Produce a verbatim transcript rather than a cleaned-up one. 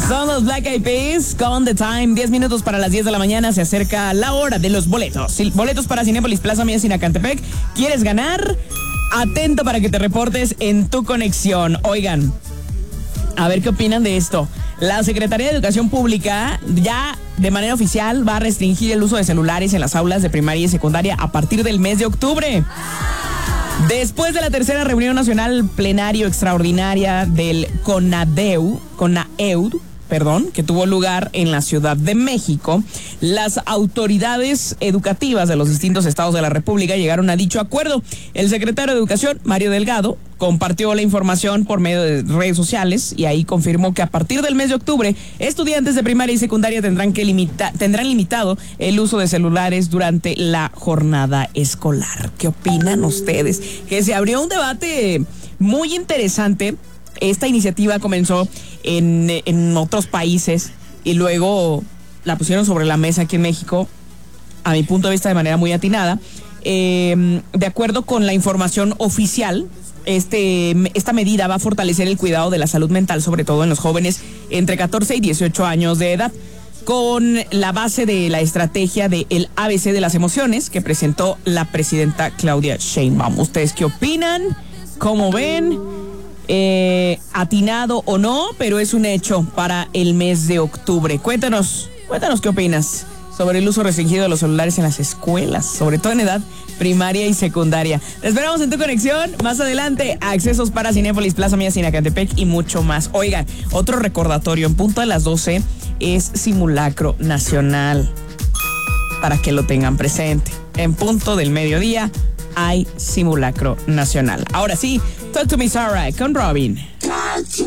Son los Black Eyed Peas con The Time. diez minutos para las diez de la mañana. Se acerca la hora de los boletos. Boletos para Cinépolis Plaza Mía Sinacantepec. ¿Quieres ganar? Atento para que te reportes en tu conexión. Oigan, a ver qué opinan de esto. La Secretaría de Educación Pública ya de manera oficial va a restringir el uso de celulares en las aulas de primaria y secundaria a partir del mes de octubre. Después de la tercera reunión nacional plenario extraordinaria del CONADEU, CONAEUD, perdón, que tuvo lugar en la Ciudad de México, las autoridades educativas de los distintos estados de la República llegaron a dicho acuerdo. El secretario de Educación, Mario Delgado, compartió la información por medio de redes sociales y ahí confirmó que a partir del mes de octubre, estudiantes de primaria y secundaria tendrán que limita, tendrán limitado el uso de celulares durante la jornada escolar. ¿Qué opinan ustedes? Que se abrió un debate muy interesante. Esta iniciativa comenzó en, en otros países y luego la pusieron sobre la mesa aquí en México, a mi punto de vista de manera muy atinada. Eh, de acuerdo con la información oficial, este, esta medida va a fortalecer el cuidado de la salud mental, sobre todo en los jóvenes entre catorce y dieciocho años de edad, con la base de la estrategia de el A B C de las emociones que presentó la presidenta Claudia Sheinbaum. ¿Ustedes qué opinan? ¿Cómo ven? Eh, atinado o no, pero es un hecho para el mes de octubre. Cuéntanos, cuéntanos qué opinas sobre el uso restringido de los celulares en las escuelas, sobre todo en edad primaria y secundaria. Te esperamos en tu conexión. Más adelante, accesos para Cinépolis Plaza Mía Sinacantepec y mucho más. Oigan, otro recordatorio, en punto de las doce es simulacro nacional, para que lo tengan presente. En punto del mediodía hay simulacro nacional. Ahora sí, Talk to Me Sarah con Robin.